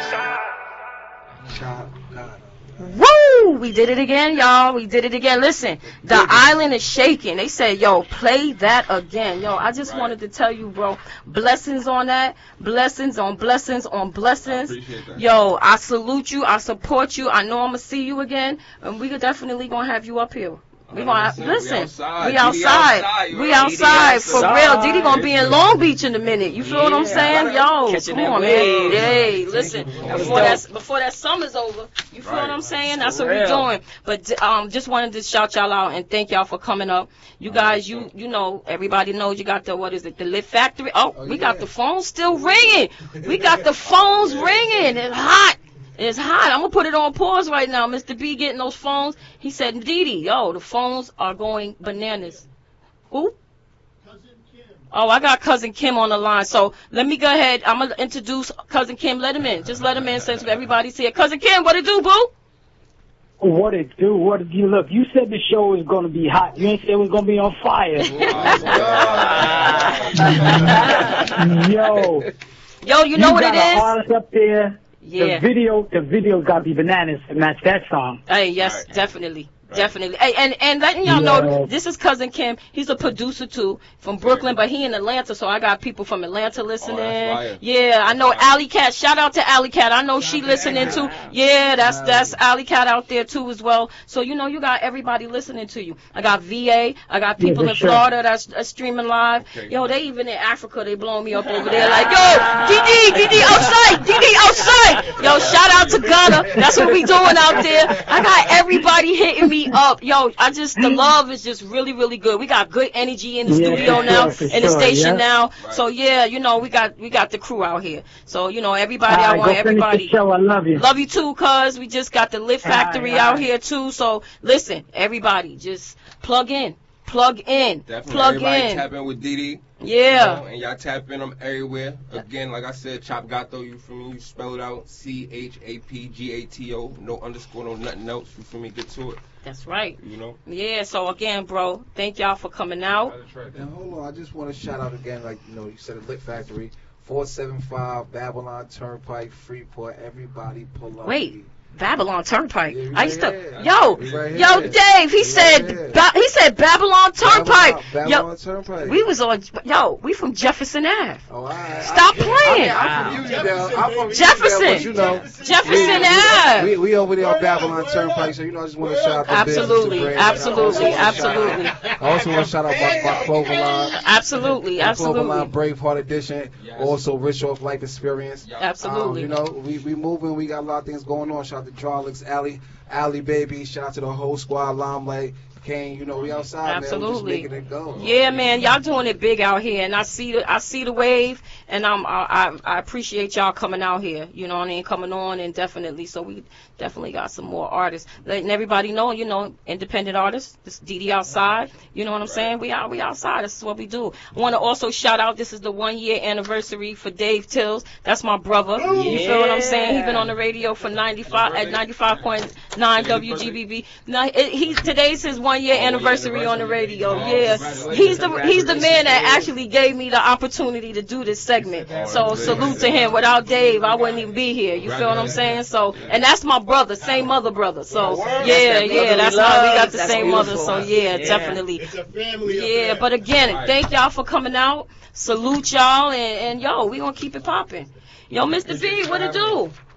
Chop God. Woo! We did it again, y'all. We did it again. Listen, the island is shaking. They said, yo, play that again. Yo, I just wanted to tell you, bro, blessings on that. Blessings on blessings on blessings. I appreciate that. Yo, I salute you. I support you. I know I'm going to see you again. And we definitely going to have you up here. We gonna listen. We outside for real. Didi gonna be in Long Beach in a minute. You feel what I'm saying? Yo, come on, man. Hey, listen. Before that summer's over, you feel what I'm saying? That's what we're doing. But just wanted to shout y'all out and thank y'all for coming up. You guys, you know, everybody knows you got the the Lit Factory. Oh, we got the phones still ringing. We got the phones ringing. It's hot. It's hot. I'm going to put it on pause right now. Mr. B getting those phones. He said, Didi, yo, the phones are going bananas. Who? Cousin Kim. Oh, I got Cousin Kim on the line. So let me go ahead. I'm going to introduce Cousin Kim. Let him in. Just let him in since everybody's here. Cousin Kim, what it do, boo? What it do? What did you look? You said the show was going to be hot. You ain't say it was going to be on fire. Yo, you know what it is? You got an artist up there. Yeah. The video's got to be bananas to match that song. Hey, yes, definitely. Definitely. Hey, and letting y'all know, this is Cousin Kim. He's a producer, too, from Brooklyn, but he in Atlanta, so I got people from Atlanta listening. Yeah, I know Alley Cat. Shout out to Alley Cat. I know she listening, too. Yeah, that's Alley Cat out there, too, as well. So, you know, you got everybody listening to you. I got VA. I got people in Florida that's streaming live. Yo, they even in Africa, they blowing me up over there like, yo, Didi outside. Didi outside. Yo, shout out to Ghana. That's what we doing out there. I got everybody hitting me up. Yo, the love is just really, really good. We got good energy in the studio now, in the station now. So yeah, you know, we got the crew out here. So, you know, everybody, I want everybody. Show. I love you. Love you too, cuz we just got the Lit Factory out here too. So listen, everybody, just plug in. Definitely. Plug everybody in. Tap in with Didi. Yeah. You know, and y'all tap in them everywhere. Again, like I said, Chop Gato, you feel me? You spell it out CHAPGATO. No underscore, no nothing else. You feel me? Get to it. That's right. You know? Yeah, so again, bro, thank y'all for coming out. And hold on, I just want to shout out again, like, you know, you said the Lit Factory, 475 Babylon Turnpike, Freeport. Everybody pull up. Wait. Babylon Turnpike. Yeah, I used to, yo, Dave. He said Babylon Turnpike. Babylon Turnpike. We was on. We from Jefferson Ave. Oh, Stop playing. I'm from Jefferson. but you know, Jefferson Ave. We over there on Babylon Turnpike, so you know, I just want to shout out the Absolutely. I also want to shout out my Clover line. Absolutely. Clover line Braveheart Edition. Yes. Also, Rich Off Life Experience. Absolutely. You know, we moving. We got a lot of things going on. Shout out to Drawlix, Alley Baby. Shout out to the whole squad. Limelight, Kane. You know, we outside, Absolutely. man. We just making it go. Yeah, man. Y'all doing it big out here, and I see the wave, and I appreciate y'all coming out here. You know what I mean? Coming on, and definitely. So we definitely got some more artists. Letting everybody know, you know, independent artists. This Didi outside. You know what I'm saying? We outside. This is what we do. I want to also shout out. This is the 1 year anniversary for Dave Tills. That's my brother. You feel what I'm saying? He's been on the radio for 95.9 WGBB. Now today's his 1 year anniversary on the radio. Yeah, he's the man that actually gave me the opportunity to do this segment. So salute to him. Without Dave, I wouldn't even be here. You feel what I'm saying? So, and that's my brother, same mother brother. So yeah, that's how we got the same mother. So yeah, definitely. It's a family. Yeah, but again, thank y'all for coming out. Salute y'all, and yo, we gonna keep it popping. Yo, Mr. B, what it do?